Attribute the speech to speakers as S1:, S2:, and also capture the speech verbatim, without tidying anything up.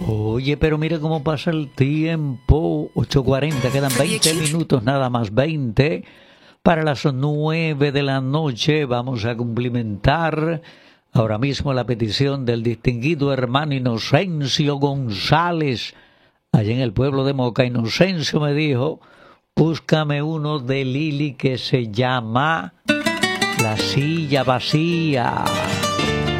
S1: Oye, pero mira cómo pasa el tiempo. ocho cuarenta, quedan veinte minutos, nada más veinte. Para las nueve de la noche vamos a cumplimentar ahora mismo la petición del distinguido hermano Inocencio González, allá en el pueblo de Moca. Inocencio me dijo, búscame uno de Lili que se llama La Silla Vacía.